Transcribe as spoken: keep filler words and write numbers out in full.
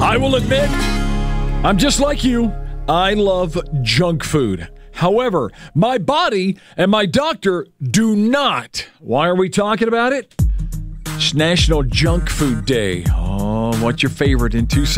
I will admit, I'm just like you. I love junk food. However, my body and my doctor do not. Why are we talking about it? It's National Junk Food Day. Oh, what's your favorite in Tucson?